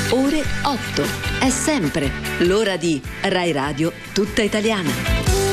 ore 8. È sempre l'ora di Rai Radio tutta italiana.